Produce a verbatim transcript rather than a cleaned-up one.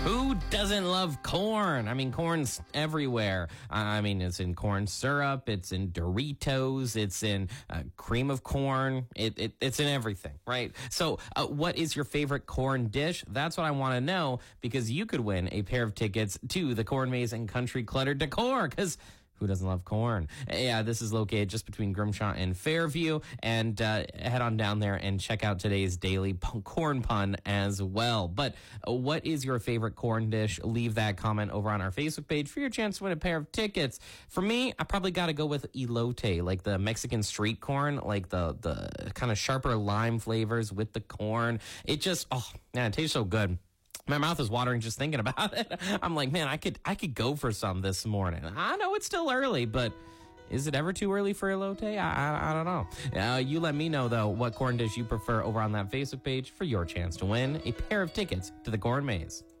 Who doesn't love corn? I mean, corn's everywhere. I mean, it's in corn syrup, it's in Doritos, it's in uh, cream of corn, it, it, it's in everything, right? So uh, what is your favorite corn dish? That's what I want to know, because you could win a pair of tickets to the Corn Maze and Country Clutter Decor, because who doesn't love corn? Yeah, this is located just between Grimshaw and Fairview. And uh, head on down there and check out today's daily p- corn pun as well. But uh, what is your favorite corn dish? Leave that comment over on our Facebook page for your chance to win a pair of tickets. For me, I probably got to go with elote, like the Mexican street corn, like the, the kind of sharper lime flavors with the corn. It just, oh, man, it tastes so good. My mouth is watering just thinking about it. I'm like, man, I could I could go for some this morning. I know it's still early, but is it ever too early for elote? I, I, I don't know. Uh, you let me know, though, what corn dish you prefer over on that Facebook page for your chance to win a pair of tickets to the Corn Maze.